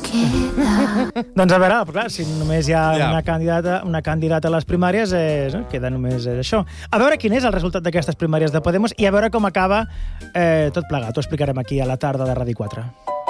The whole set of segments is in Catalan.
Doncs a veure, però clar, si només hi ha una candidata a les primàries, queda només això. A veure quin és el resultat d'aquestes primàries de Podemos i a veure com acaba tot plegat. Ho explicarem aquí a la tarda de Ràdio 4.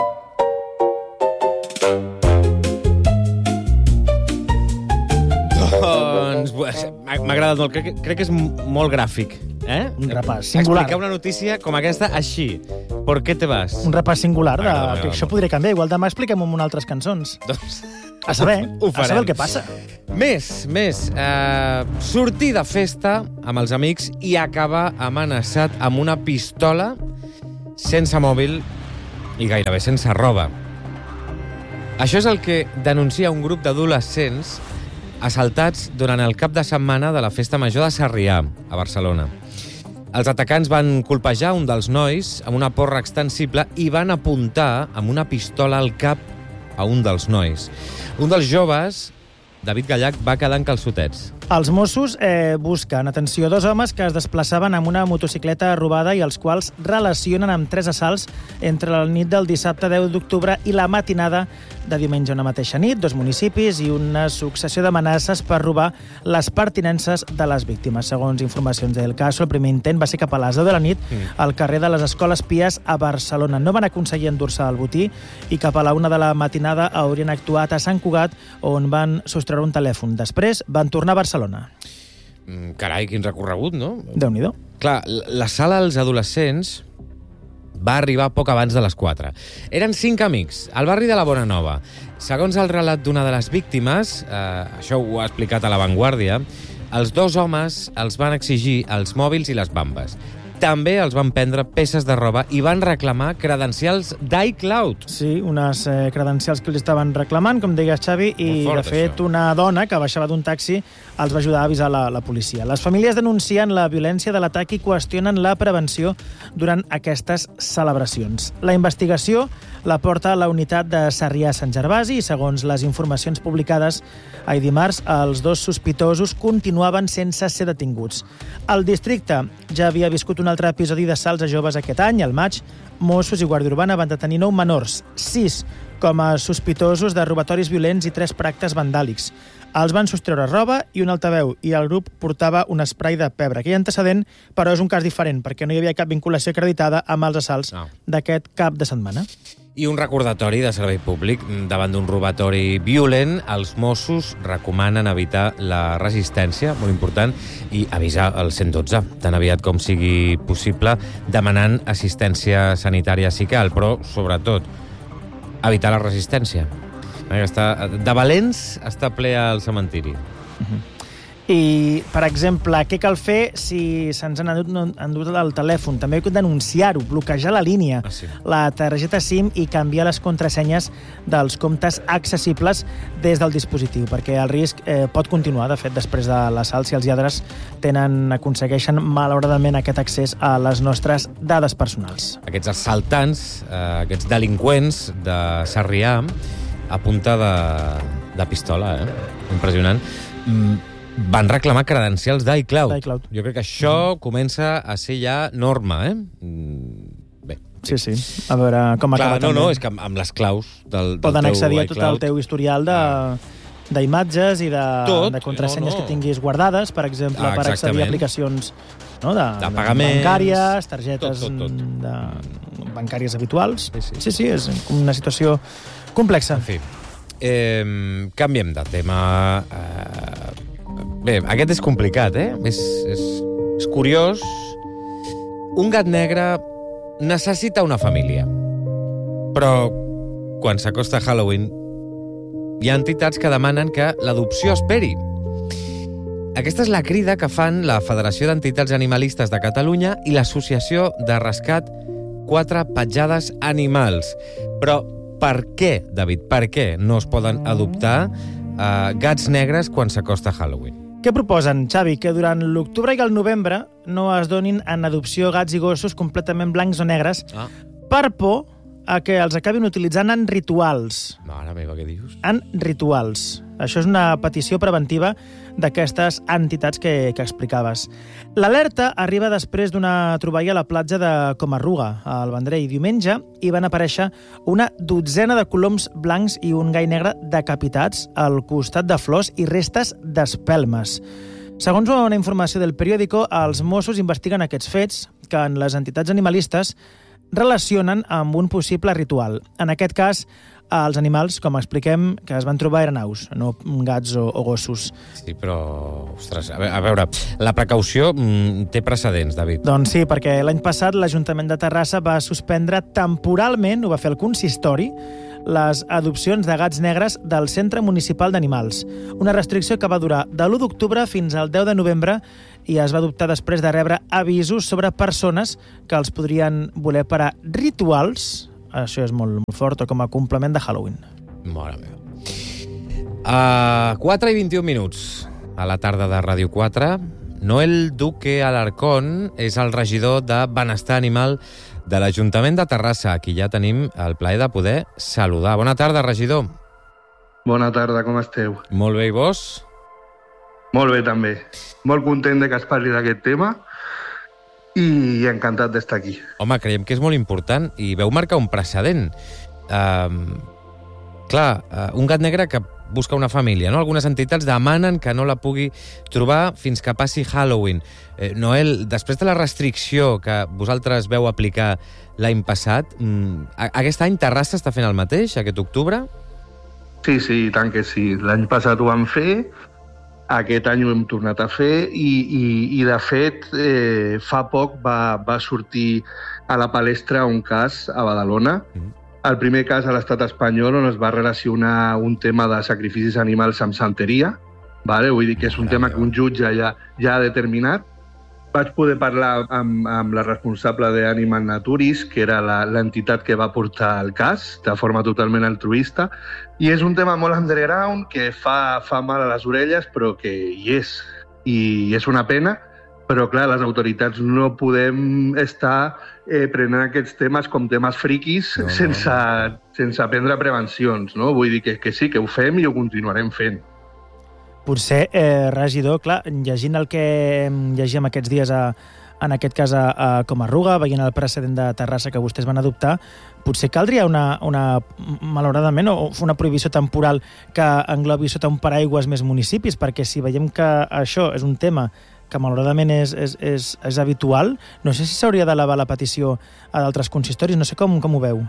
Doncs m'ha agradat molt. Crec que és molt gràfic. Un repàs singular. Explicar una notícia com aquesta així. ¿Por qué te vas? Un repàs singular. Que això podria canviar. Igual demà expliquem-ho en altres cançons. Doncs a saber el que passa. Més. Sortir de festa amb els amics i acabar amenaçat amb una pistola sense mòbil i gairebé sense roba. Això és el que denuncia un grup d'adolescents assaltats durant el cap de setmana de la Festa Major de Sarrià, a Barcelona. Els atacants van colpejar un dels nois amb una porra extensible i van apuntar amb una pistola al cap a un dels nois. Un dels joves, David Gallach, va quedar en calçotets. Els Mossos busquen, atenció, 2 homes que es desplaçaven amb una motocicleta robada i els quals relacionen amb 3 assalts entre la nit del dissabte 10 d'octubre i la matinada de diumenge. Una mateixa nit, 2 municipis i una successió d'amenaces per robar les pertinences de les víctimes. Segons informacions del cas, el primer intent va ser cap a les 10 de la nit al carrer de les Escoles Pies a Barcelona. No van aconseguir endur-se el botí i cap a la 1 de la matinada haurien actuat a Sant Cugat, on van sostreure un telèfon. Després van tornar a Barcelona. Carai, quin recorregut, no? Déu-n'hi-do. Clar, la sala als adolescents va arribar poc abans de les 4. Eren 5 amics, al barri de la Bona Nova. Segons el relat d'una de les víctimes, això ho ha explicat a La Vanguardia, els 2 homes els van exigir els mòbils i les bambes. També els van prendre peces de roba i van reclamar credencials d'iCloud. Sí, unes credencials que li estaven reclamant, com deies, Xavi, i de fet això. una dona que baixava d'un taxi els va ajudar a avisar la policia. Les famílies denuncien la violència de l'atac i qüestionen la prevenció durant aquestes celebracions. La investigació la porta a la unitat de Sarrià-Sant Gervasi i, segons les informacions publicades ahir dimarts, els 2 sospitosos continuaven sense ser detinguts. El districte ja havia viscut un altre episodi d'assalts a joves aquest any. Al maig, Mossos i Guàrdia Urbana van detenir 9 menors, 6 com a sospitosos de robatoris violents i 3 per actes vandàlics. Els van sostreure roba i un altaveu i el grup portava un spray de pebre. Aquell antecedent, però, és un cas diferent perquè no hi havia cap vinculació acreditada amb els assalts d'aquest cap de setmana. I un recordatori de servei públic. Davant d'un robatori violent, els Mossos recomanen evitar la resistència, molt important, i avisar el 112, tan aviat com sigui possible, demanant assistència sanitària si cal, però, sobretot, evitar la resistència. De valents està ple al cementiri. I, per exemple, què cal fer si se'ns han endut el telèfon? També cal denunciar-ho, bloquejar la línia, la targeta SIM i canviar les contrasenyes dels comptes accessibles des del dispositiu, perquè el risc pot continuar, de fet, després de l'assalt, si els lladres aconsegueixen, malauradament, aquest accés a les nostres dades personals. Aquests assaltants, aquests delinqüents de Sarrià, a punta de pistola, impressionant, van reclamar credencials d'iCloud. Jo crec que això comença a ser ja norma, Bé. Sí. A veure com acaba també. No, és que amb les claus del teu poden accedir a tot iCloud, el teu historial d'imatges i de contrasenyes que tinguis guardades, per exemple, per accedir a aplicacions de pagaments, bancàries, targetes bancàries habituals. Sí, és una situació complexa. En fi, canviem de tema. Bé, aquest és complicat, És curiós. Un gat negre necessita una família. Però quan s'acosta Halloween, hi ha entitats que demanen que l'adopció esperi. Aquesta és la crida que fan la Federació d'Entitats Animalistes de Catalunya i l'Associació de Rescat 4 Petjades Animals. Però per què, David, per què no es poden adoptar gats negres quan s'acosta Halloween? Què proposen, Xavi? Que durant l'octubre i el novembre no es donin en adopció gats i gossos completament blancs o negres per por a que els acabin utilitzant en rituals. Mare meva, què dius? En rituals. Això és una petició preventiva d'aquestes entitats que explicaves. L'alerta arriba després d'una troballa a la platja de Comarruga, al Vendrell, diumenge, i van aparèixer una dotzena de coloms blancs i un gai negre decapitats al costat de flors i restes d'espelmes. Segons una informació del periòdico, els Mossos investiguen aquests fets que en les entitats animalistes relacionen amb un possible ritual. En aquest cas, els animals, com expliquem, que es van trobar eren aus, no gats o gossos. Sí, però... Ostres, a veure, la precaució té precedents, David. Doncs sí, perquè l'any passat l'Ajuntament de Terrassa va suspendre temporalment, ho va fer el consistori, les adopcions de gats negres del Centre Municipal d'Animals. Una restricció que va durar de l'1 d'octubre fins al 10 de novembre i es va adoptar després de rebre avisos sobre persones que els podrien voler per a rituals, això és molt fort, o com a complement de Halloween. Mare meva. 4 i 21 minuts a la tarda de Ràdio 4. Noel Duque Alarcón és el regidor de Benestar Animal de l'Ajuntament de Terrassa, aquí ja tenim el plaer de poder saludar. Bona tarda, regidor. Bona tarda, com esteu? Molt bé, i vos? Molt bé, també. Molt content de que es parli d'aquest tema i encantat d'estar aquí. Home, creiem que és molt important i veu marcar un precedent. Un gat negre que busca una família, no? Algunes entitats demanen que no la pugui trobar fins que passi Halloween. Noel, després de la restricció que vosaltres veu aplicar l'any passat, aquest any Terrassa està fent el mateix, aquest octubre? Sí, i tant que sí. L'any passat ho vam fer, aquest any ho hem tornat a fer i de fet, fa poc va sortir a la palestra un cas a Badalona, el primer cas a l'estat espanyol on es va relacionar un tema de sacrificis animals amb santeria, vale? Vull dir que és un tema que un jutge ja ha determinat. Vaig poder parlar amb la responsable d'Animal Naturis, que era l'entitat que va portar el cas, de forma totalment altruista, i és un tema molt underground, que fa mal a les orelles, però que hi és. I és una pena, però clar, les autoritats no podem estar prenent aquests temes com temes friquis sense prendre prevencions, no? Vull dir que sí, que ho fem i ho continuarem fent. Potser, regidor, clar, llegint el que llegíem aquests dies en aquest cas a Comarruga, veient el precedent de Terrassa que vostès van adoptar, potser caldria malauradament, una prohibició temporal que englobi sota un paraigües més municipis, perquè si veiem que això és un tema que malauradament és habitual, no sé si s'hauria d'elevar la petició a d'altres consistoris, no sé com ho veu.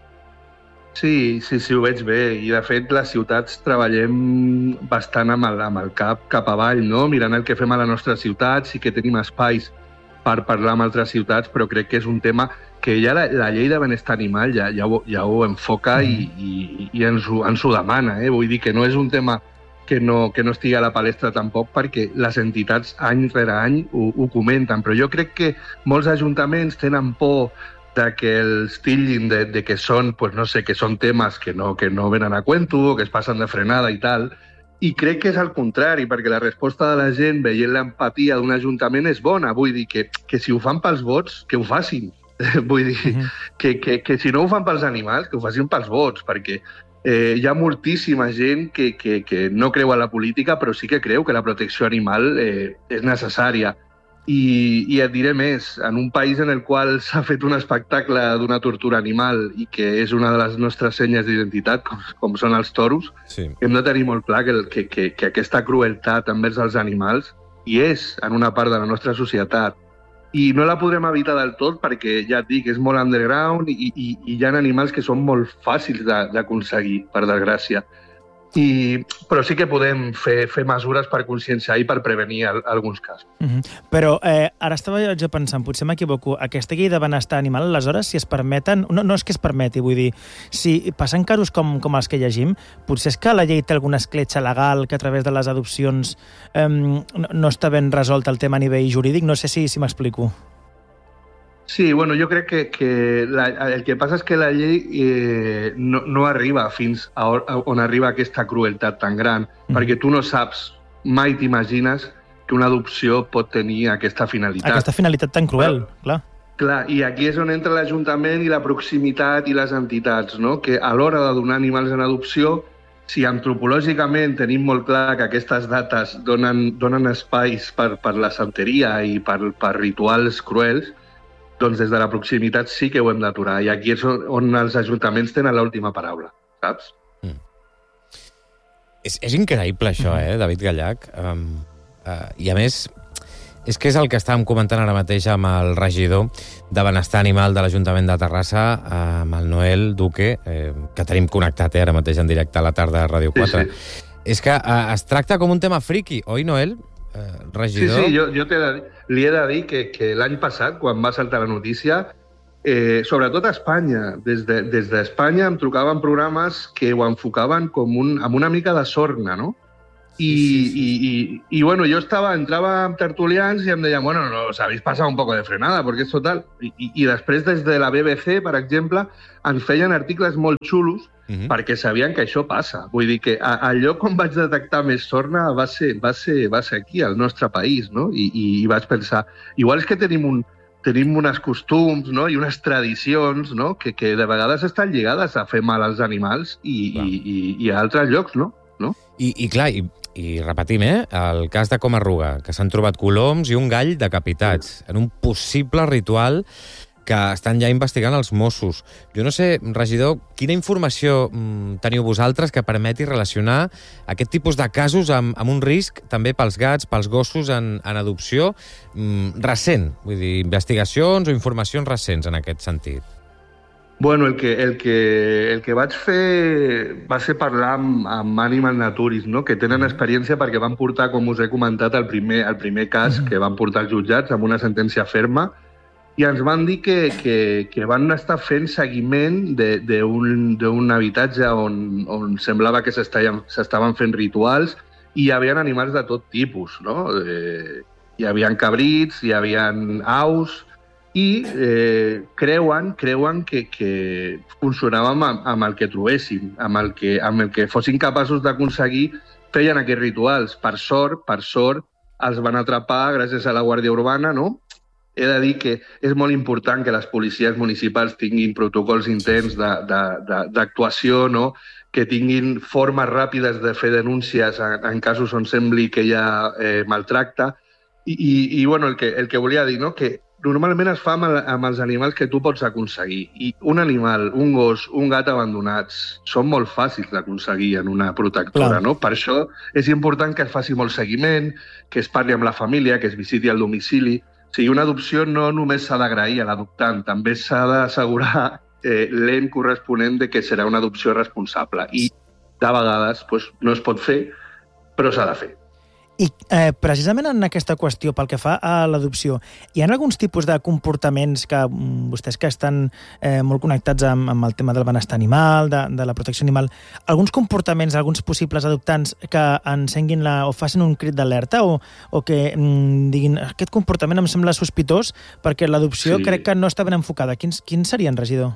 Sí, ho veig bé. I, de fet, les ciutats treballem bastant amb el cap avall, no? Mirant el que fem a la nostra ciutat, sí que tenim espais per parlar amb altres ciutats, però crec que és un tema que ja la llei de benestar animal ja ho enfoca i ens ho demana. Vull dir que no és un tema que no estigui a la palestra tampoc, perquè les entitats any rere any ho comenten. Però jo crec que molts ajuntaments tenen por de que els titllin de que són, pues no sé, que són temes que no venen a cuento o que es passen de frenada i tal. I crec que és al contrari, perquè la resposta de la gent veient l'empatia d'un ajuntament és bona. Vull dir que si ho fan pels vots, que ho facin. Vull dir que si no ho fan pels animals, que ho facin pels vots, perquè hi ha moltíssima gent que no creu en la política, però sí que creu que la protecció animal és necessària. I et diré més, en un país en el qual s'ha fet un espectacle d'una tortura animal i que és una de les nostres senyes d'identitat, com són els toros, sí, hem de tenir molt clar que aquesta crueltat envers els animals hi és en una part de la nostra societat. I no la podrem evitar del tot perquè, ja et dic, és molt underground i hi ha animals que són molt fàcils d'aconseguir, per desgràcia. Però sí que podem fer mesures per conscienciar i per prevenir alguns casos. Però ara estava jo pensant, potser m'equivoco, aquesta llei de benestar animal, aleshores, si es permeten... No és que es permeti, vull dir, si passen casos com els que llegim, potser és que la llei té alguna escletxa legal que a través de les adopcions no està ben resolt el tema a nivell jurídic? No sé si m'explico. Sí, bueno, jo crec que el que passa és que la llei no arriba fins a on arriba aquesta crueltat tan gran, perquè tu no saps, mai t'imagines que una adopció pot tenir aquesta finalitat. Aquesta finalitat tan cruel, clar. Clar, i aquí és on entra l'Ajuntament i la proximitat i les entitats, no? Que a l'hora de donar animals en adopció, si antropològicament tenim molt clar que aquestes dates donen espais per la santeria i per rituals cruels, doncs des de la proximitat sí que ho hem d'aturar. I aquí és on els ajuntaments tenen l'última paraula, saps? És increïble això, David Gallach. I a més, és que és el que estàvem comentant ara mateix amb el regidor de Benestar Animal de l'Ajuntament de Terrassa, amb el Noel Duque, que tenim connectat ara mateix en directe a la tarda a Ràdio 4. Sí. És que es tracta com un tema friki, oi, Noel? Regidor? Sí, jo li he de dir que l'any passat, quan va saltar la notícia, sobretot a Espanya, des d'Espanya em trucaven programes que ho enfocaven amb una mica de sorna, no? Y bueno, yo entraba amb tertulians i em deien, bueno, os habéis pasado un poco de frenada, porque es total. I després, des de la BBC, per exemple, ens feien articles molt xulos perquè sabien que això passa. Vull dir que el lloc on vaig detectar més sorna va ser aquí, al nostre país, no? I vaig pensar, igual és que tenim unes costums, no? I unes tradicions, no? Que de vegades estan lligades a fer mal als animals i a altres llocs, no? I clar, i repetim, el cas de Comarruga, que s'han trobat coloms i un gall decapitats en un possible ritual que estan ja investigant els Mossos. Jo no sé, regidor, quina informació teniu vosaltres que permeti relacionar aquest tipus de casos amb un risc també pels gats, pels gossos en adopció recent? Vull dir, investigacions o informacions recents en aquest sentit. Bueno, el que vaig fer va ser parlar amb Animal Naturis, no? Que tenen experiència perquè van portar, com us he comentat, el primer cas que van portar els jutjats amb una sentència ferma, i ens van dir que van estar fent seguiment d'un habitatge on semblava que s'estaven fent rituals i hi havia animals de tot tipus, no? Hi havia cabrits, hi havia aus, i creuen que funcionàvem amb el que trobéssim, amb el que fossin capaços d'aconseguir, feien aquests rituals. Per sort, els van atrapar gràcies a la Guàrdia Urbana, no? He de dir que és molt important que les policies municipals tinguin protocols interns d'actuació, no? Que tinguin formes ràpides de fer denúncies en casos on sembli que hi ha maltracte. I bueno, el que volia dir, no? Que normalment es fa amb els animals que tu pots aconseguir. I un animal, un gos, un gat abandonats són molt fàcils d'aconseguir en una protectora, no? Per això és important que es faci molt seguiment, que es parli amb la família, que es visiti al domicili. O sigui, una adopció no només s'ha d'agrair a l'adoptant, també s'ha d'assegurar l'en corresponent de que serà una adopció responsable. I de vegades no es pot fer, però s'ha de fer. I precisament en aquesta qüestió, pel que fa a l'adopció, hi ha alguns tipus de comportaments que vostès que estan molt connectats amb el tema del benestar animal, de la protecció animal, alguns comportaments, alguns possibles adoptants que encenguin o facin un crit d'alerta o que diguin aquest comportament em sembla sospitós perquè l'adopció crec que no està ben enfocada. Quins serien, regidor?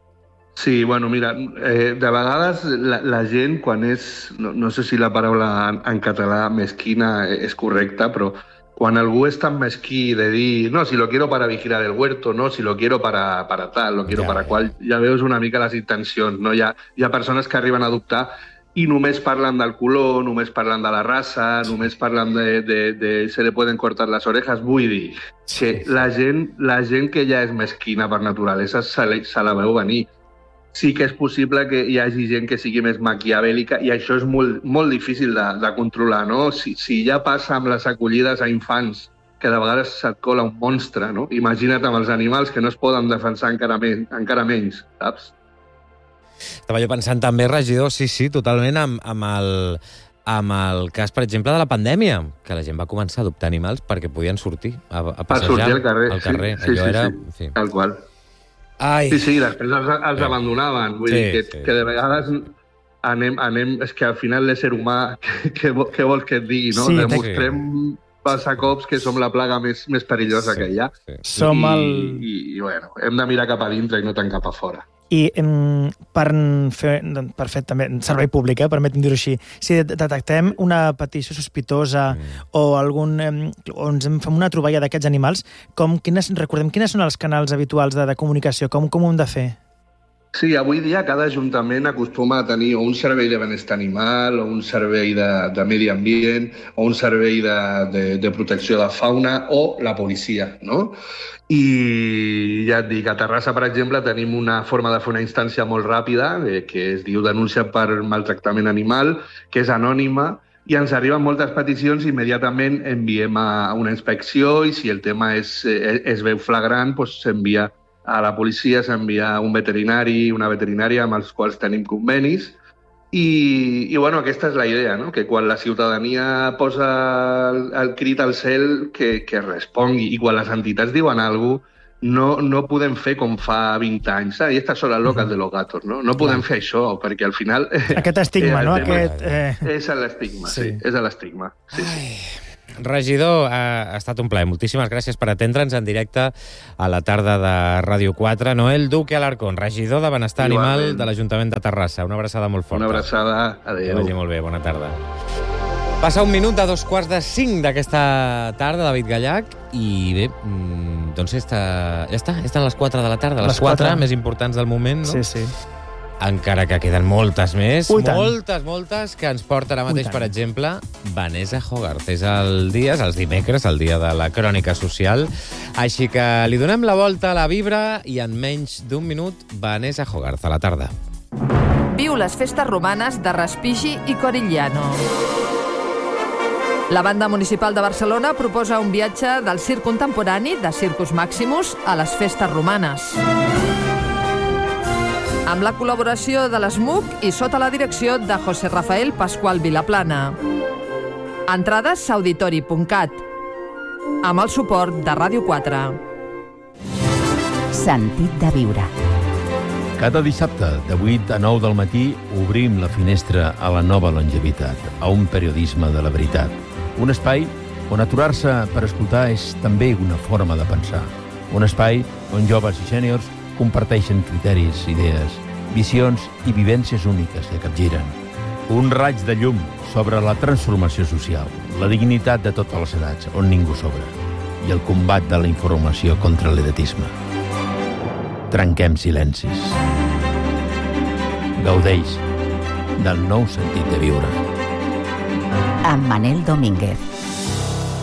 Sí, bueno, mira, de vegades la gent, quan és, no sé si la paraula en català mesquina és correcta, però quan algú és tan mesquí de dir no, si lo quiero para vigilar el huerto, no, si lo quiero para tal, lo quiero para qual, ja veus una mica les intencions, no? Hi ha persones que arriben a adoptar i només parlen del color, només parlen de la raça, només parlen de se le pueden cortar las orejas. Vull dir que la gent que ja és mesquina per naturalesa se la veu venir. Sí que és possible que hi hagi gent que sigui més maquiavèlica i això és molt, molt difícil de controlar, no? Si ja passa amb les acollides a infants, que de vegades se't cola un monstre, no? Imagina't amb els animals que no es poden defensar encara menys, saps? Estava jo pensant també, regidor, sí, totalment amb el cas, per exemple, de la pandèmia, que la gent va començar a adoptar animals perquè podien sortir a passejar al carrer. Sí, sí, tal qual. Ai. Sí, després els abandonaven. Vull dir que de vegades anem... És que al final l'ésser humà, què vols que et digui, no? Demostrem passa cops que som la plaga més perillosa que hi ha. Som I bueno, hem de mirar cap a dintre i no tant cap a fora. I per fer també servei públic, permetin dir-ho així, si detectem una petició sospitosa o ens fem una troballa d'aquests animals, recordem quines són els canals habituals de comunicació, com ho hem de fer? Sí, avui dia cada ajuntament acostuma a tenir o un servei de benestar animal, o un servei de medi ambient, o un servei de protecció de fauna, o la policia, no? I ja et dic, a Terrassa, per exemple, tenim una forma de fer una instància molt ràpida, que es diu denúncia per maltractament animal, que és anònima, i ens arriben moltes peticions i immediatament enviem a una inspecció i si el tema es veu flagrant, doncs s'envia a la policia, s'envia un veterinari, una veterinària amb els quals tenim convenis i bueno, aquesta és la idea, no? Que quan la ciutadania posa el crit al cel que respongui i quan les entitats diuen alguna cosa no podem fer com fa 20 anys. I estas son las locas de los gatos, no? No podem fer això, perquè al final... Aquest estigma, no? És l'estigma, sí. És l'estigma. Sí. Regidor, ha estat un plaer. Moltíssimes gràcies per atendre'ns en directe a la tarda de Ràdio 4. Noel Duque Alarcón, regidor de Benestar Animal de l'Ajuntament de Terrassa. Una abraçada molt forta. Una abraçada. Adéu. Que vagi molt bé. Bona tarda. Passa un minut de 4:45 d'aquesta tarda, David Gallac, i bé, doncs ja estan les 4 de la tarda, les 4 més importants del moment, no? Sí, sí. Encara que queden moltes més, moltes, que ens porta ara mateix, per exemple, Vanessa Hogarth. És els dimecres, el dia de la crònica social. Així que li donem la volta a la vibra i en menys d'un minut, Vanessa Hogarth, a la tarda. Viu les festes romanes de Respighi i Corigliano. La Banda Municipal de Barcelona proposa un viatge del circ contemporani de Circus Maximus a les festes romanes. Amb la col·laboració de l'ESMUC i sota la direcció de José Rafael Pascual Vilaplana. Entrades a auditori.cat, amb el suport de Ràdio 4. Sentit de viure. Cada dissabte, de 8 a 9 del matí, obrim la finestra a la nova longevitat, a un periodisme de la veritat. Un espai on aturar-se per escoltar és també una forma de pensar. Un espai on joves i sèniors comparteixen criteris, idees, visions i vivències úniques que capgiren. Un raig de llum sobre la transformació social, la dignitat de totes les edats, on ningú sobra, i el combat de la informació contra l'edatisme. Trenquem silencis. Gaudeix del nou sentit de viure. Amb Manel Domínguez.